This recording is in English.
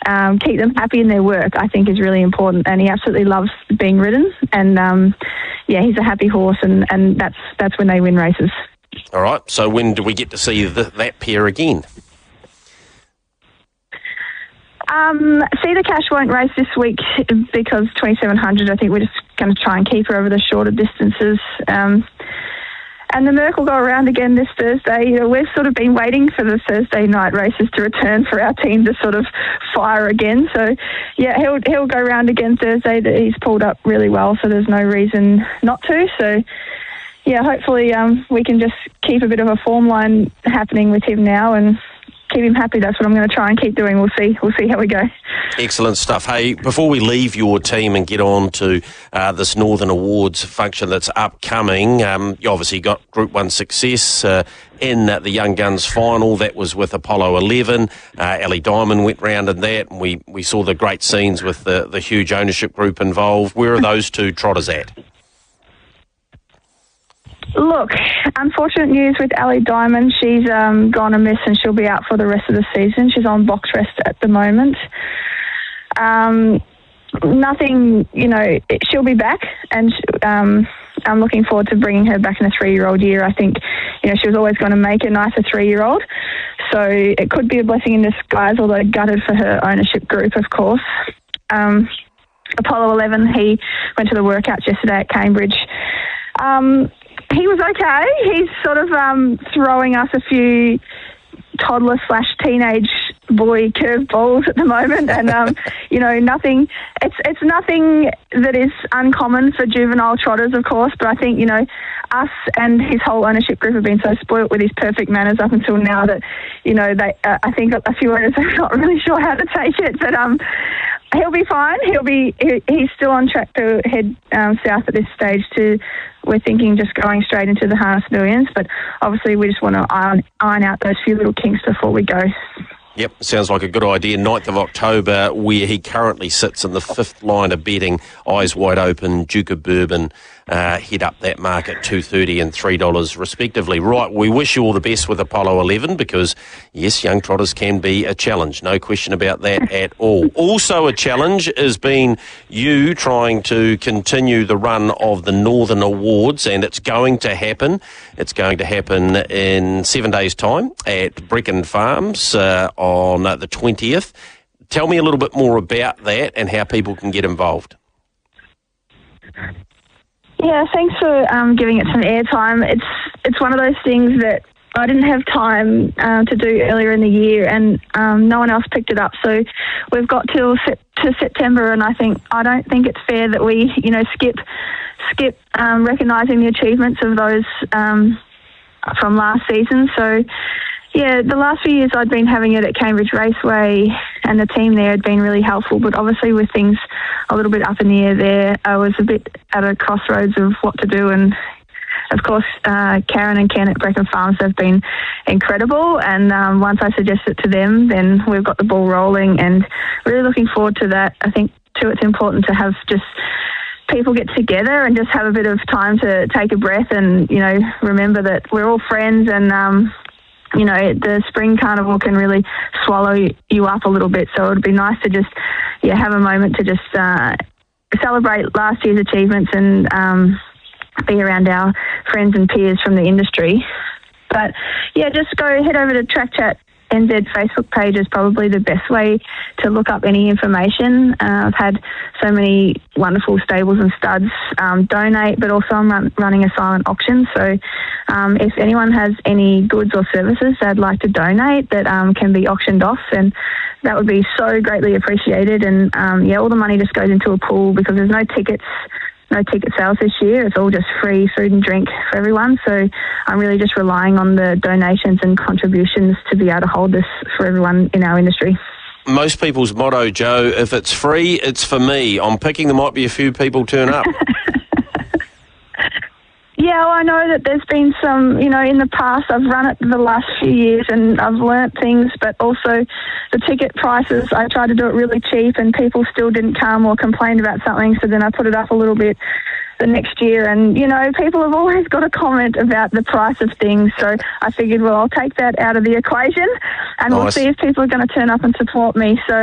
keep them happy in their work, I think is really important. And he absolutely loves being ridden. And he's a happy horse, and that's when they win races. All right. So when do we get to see that pair again? Cedar Cash won't race this week because 2700. I think we're just going to try and keep her over the shorter distances. And the Merc will go around again this Thursday. You know, we've sort of been waiting for the Thursday night races to return for our team to sort of fire again. So, yeah, he'll go around again Thursday. He's pulled up really well, so there's no reason not to. So, yeah, hopefully we can just keep a bit of a form line happening with him now and keep him happy. That's what I'm going to try and keep doing. We'll see how we go. Excellent stuff. Hey, before we leave your team and get on to this Northern Awards function that's upcoming, you obviously got Group 1 success in the Young Guns final. That was with Apollo 11. Ellie Diamond went round in that, and we saw the great scenes with the huge ownership group involved. Where are those two trotters at? Look, unfortunate news with Ellie Diamond. She's gone amiss and she'll be out for the rest of the season. She's on box rest at the moment. Nothing, she'll be back, and I'm looking forward to bringing her back in the 3-year-old year. I think, she was always going to make a nicer 3-year-old. So it could be a blessing in disguise, although gutted for her ownership group, of course. Apollo 11, he went to the workouts yesterday at Cambridge. He was okay. He's sort of throwing us a few toddler/teenage boy curveballs at the moment, and nothing. It's nothing that is uncommon for juvenile trotters, of course. But I think us and his whole ownership group have been so spoilt with his perfect manners up until now that they. I think a few owners are not really sure how to take it, but he'll be fine. He's still on track to head south at this stage. We're thinking just going straight into the Harness Millions, but obviously we just want to iron out those few little kinks before we go. Yep, sounds like a good idea. 9th of October, where he currently sits in the 5th line of betting. Eyes Wide Open, Duke of Bourbon, head up that mark at $2.30 and $3 respectively. Right, we wish you all the best with Apollo 11 because, yes, young trotters can be a challenge. No question about that at all. Also a challenge has been you trying to continue the run of the Northern Awards, and it's going to happen. It's going to happen in 7 days' time at Brecon Farms on the 20th. Tell me a little bit more about that and how people can get involved. Yeah, thanks for giving it some airtime. It's one of those things that I didn't have time to do earlier in the year, and no one else picked it up. So we've got to September, and I don't think it's fair that we skip recognising the achievements of those from last season. So. Yeah, the last few years I'd been having it at Cambridge Raceway, and the team there had been really helpful, but obviously with things a little bit up in the air there, I was a bit at a crossroads of what to do, and of course Karen and Ken at Brecon Farms have been incredible, and once I suggested it to them, then we've got the ball rolling, and really looking forward to that. I think too it's important to have just people get together and just have a bit of time to take a breath and, remember that we're all friends, and the spring carnival can really swallow you up a little bit. So it would be nice to just, have a moment to just celebrate last year's achievements and be around our friends and peers from the industry. But, just head over to Track Chat NZ Facebook page is probably the best way to look up any information. I've had so many wonderful stables and studs donate, but also I'm running a silent auction. So if anyone has any goods or services they'd like to donate that can be auctioned off, then that would be so greatly appreciated. And all the money just goes into a pool because there's no ticket sales this year. It's all just free food and drink for everyone. So I'm really just relying on the donations and contributions to be able to hold this for everyone in our industry. Most people's motto, Joe, if it's free, it's for me. I'm picking there might be a few people turn up. Yeah, well, I know that there's been some, in the past, I've run it the last few years and I've learnt things, but also the ticket prices, I tried to do it really cheap and people still didn't come or complained about something, so then I put it up a little bit the next year, and, people have always got a comment about the price of things, so I figured, well, I'll take that out of the equation and We'll see if people are going to turn up and support me. So